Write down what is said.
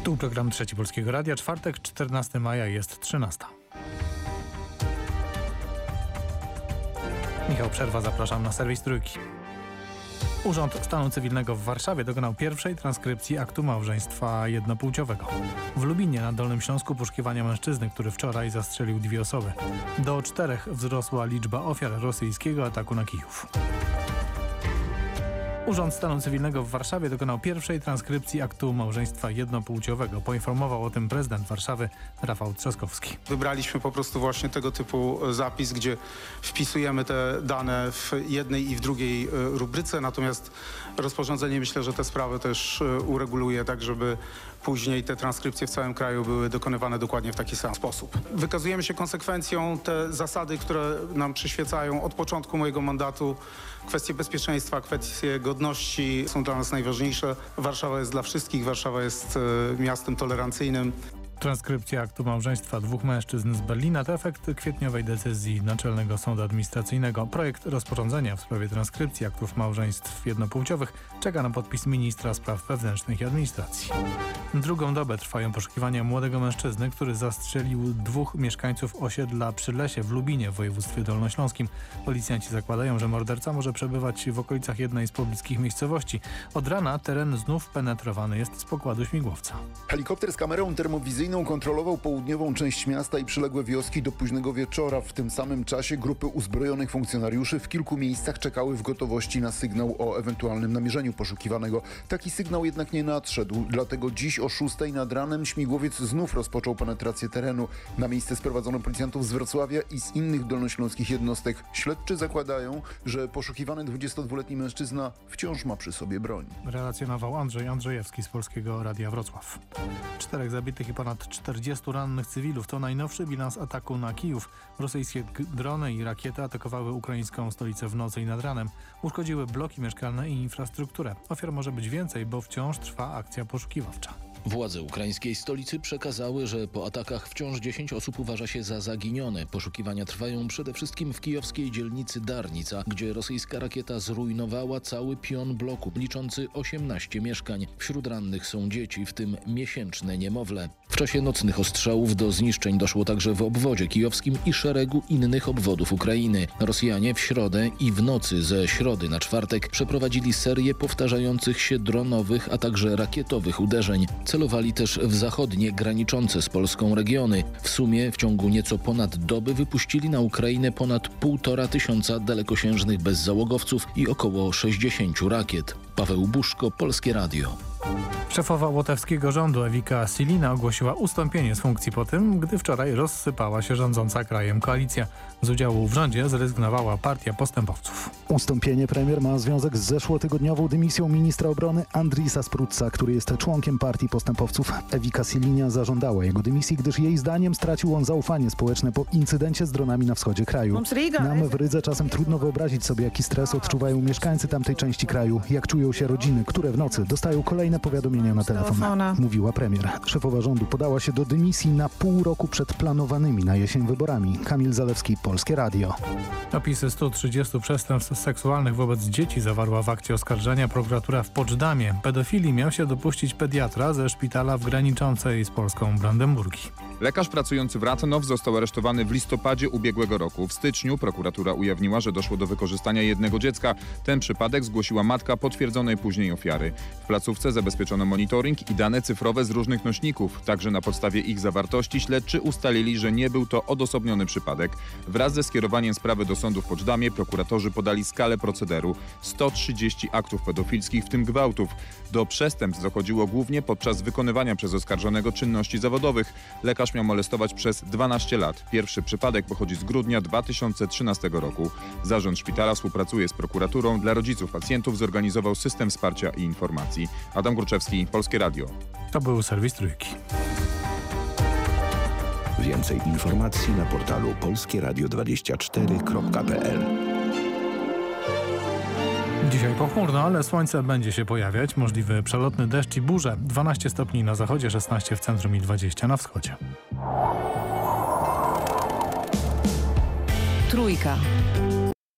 Tu program Trzeci Polskiego Radia, czwartek, 14 maja, jest 13. Michał Przerwa, zapraszam na serwis Trójki. Urząd Stanu Cywilnego w Warszawie dokonał pierwszej transkrypcji aktu małżeństwa jednopłciowego. W Lubinie na Dolnym Śląsku poszukiwania mężczyzny, który wczoraj zastrzelił 2 osoby. Do 4 wzrosła liczba ofiar rosyjskiego ataku na Kijów. Urząd Stanu Cywilnego w Warszawie dokonał pierwszej transkrypcji aktu małżeństwa jednopłciowego. Poinformował o tym prezydent Warszawy Rafał Trzaskowski. Wybraliśmy po prostu właśnie tego typu zapis, gdzie wpisujemy te dane w jednej i w drugiej rubryce, natomiast rozporządzenie, myślę, że te sprawy też ureguluje tak, żeby później te transkrypcje w całym kraju były dokonywane dokładnie w taki sam sposób. Wykazujemy się konsekwencją. Te zasady, które nam przyświecają od początku mojego mandatu, kwestie bezpieczeństwa, kwestie godności są dla nas najważniejsze. Warszawa jest dla wszystkich, Warszawa jest miastem tolerancyjnym. Transkrypcja aktu małżeństwa 2 mężczyzn z Berlina to efekt kwietniowej decyzji Naczelnego Sądu Administracyjnego. Projekt rozporządzenia w sprawie transkrypcji aktów małżeństw jednopłciowych czeka na podpis ministra spraw wewnętrznych i administracji. Drugą dobę trwają poszukiwania młodego mężczyzny, który zastrzelił 2 mieszkańców osiedla Przylesie w Lubinie w województwie dolnośląskim. Policjanci zakładają, że morderca może przebywać w okolicach jednej z pobliskich miejscowości. Od rana teren znów penetrowany jest z pokładu śmigłowca. Helikopter z kamerą termowizyjną kontrolował południową część miasta i przyległe wioski do późnego wieczora. W tym samym czasie grupy uzbrojonych funkcjonariuszy w kilku miejscach czekały w gotowości na sygnał o ewentualnym namierzeniu poszukiwanego. Taki sygnał jednak nie nadszedł, dlatego dziś o 6 nad ranem śmigłowiec znów rozpoczął penetrację terenu. Na miejsce sprowadzono policjantów z Wrocławia i z innych dolnośląskich jednostek. Śledczy zakładają, że poszukiwany 22-letni mężczyzna wciąż ma przy sobie broń. Relacjonował Andrzej Andrzejewski z Polskiego Radia Wrocław. 4 zabitych i ponad 40 rannych cywilów to najnowszy bilans ataku na Kijów. Rosyjskie drony i rakiety atakowały ukraińską stolicę w nocy i nad ranem. Uszkodziły bloki mieszkalne i infrastrukturę. Ofiar może być więcej, bo wciąż trwa akcja poszukiwawcza. Władze ukraińskiej stolicy przekazały, że po atakach wciąż 10 osób uważa się za zaginione. Poszukiwania trwają przede wszystkim w kijowskiej dzielnicy Darnica, gdzie rosyjska rakieta zrujnowała cały pion bloku, liczący 18 mieszkań. Wśród rannych są dzieci, w tym miesięczne niemowlę. W czasie nocnych ostrzałów do zniszczeń doszło także w obwodzie kijowskim i szeregu innych obwodów Ukrainy. Rosjanie w środę i w nocy ze środy na czwartek przeprowadzili serię powtarzających się dronowych, a także rakietowych uderzeń. Celowali też w zachodnie, graniczące z Polską regiony. W sumie w ciągu nieco ponad doby wypuścili na Ukrainę ponad 1500 dalekosiężnych bezzałogowców i około 60 rakiet. Paweł Buszko, Polskie Radio. Szefowa łotewskiego rządu Ewika Silina ogłosiła ustąpienie z funkcji po tym, gdy wczoraj rozsypała się rządząca krajem koalicja. Z udziału w rządzie zrezygnowała Partia Postępowców. Ustąpienie premier ma związek z zeszłotygodniową dymisją ministra obrony Andrisa Sprutsa, który jest członkiem Partii Postępowców. Ewika Silinia zażądała jego dymisji, gdyż jej zdaniem stracił on zaufanie społeczne po incydencie z dronami na wschodzie kraju. Nam w Rydze czasem trudno wyobrazić sobie, jaki stres odczuwają mieszkańcy tamtej części kraju, jak czują się rodziny, które w nocy dostają kolejne powiadomienia na telefon, mówiła premier. Szefowa rządu podała się do dymisji na pół roku przed planowanymi na jesień wyborami. Kamil Zalewski, Polskie Radio. Opisy 130 przestępstw seksualnych wobec dzieci zawarła w akcie oskarżenia prokuratura w Poczdamie. Pedofilii miał się dopuścić pediatra ze szpitala w graniczącej z Polską Brandenburgii. Lekarz pracujący w Ratnow został aresztowany w listopadzie ubiegłego roku. W styczniu prokuratura ujawniła, że doszło do wykorzystania jednego dziecka. Ten przypadek zgłosiła matka potwierdzonej później ofiary. W placówce zabezpieczono monitoring i dane cyfrowe z różnych nośników. Także na podstawie ich zawartości śledczy ustalili, że nie był to odosobniony przypadek. Wraz ze skierowaniem sprawy do sądu w Poczdamie prokuratorzy podali skalę procederu. 130 aktów pedofilskich, w tym gwałtów. Do przestępstw dochodziło głównie podczas wykonywania przez oskarżonego czynności zawodowych. Lekarz miał molestować przez 12 lat. Pierwszy przypadek pochodzi z grudnia 2013 roku. Zarząd szpitala współpracuje z prokuraturą. Dla rodziców pacjentów zorganizował system wsparcia i informacji. Adam Gruczewski, Polskie Radio. To był serwis Trójki. Więcej informacji na portalu polskieradio24.pl. Dzisiaj pochmurno, ale słońce będzie się pojawiać. Możliwy przelotny deszcz i burze. 12 stopni na zachodzie, 16 w centrum i 20 na wschodzie. Trójka.